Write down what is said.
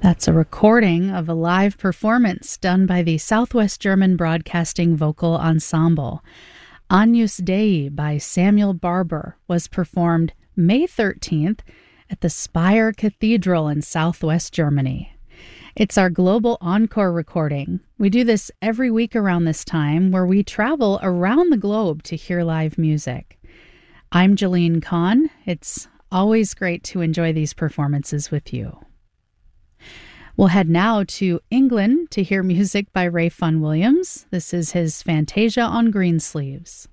That's a recording of a live performance done by the Southwest German Broadcasting Vocal Ensemble. Agnus Dei by Samuel Barber was performed May 13th at the Speyer Cathedral in Southwest Germany. It's our global encore recording. We do this every week around this time, where we travel around the globe to hear live music. I'm Jalene Kahn. It's always great to enjoy these performances with you. We'll head now to England to hear music by Ray Vaughan Williams. This is his Fantasia on Greensleeves.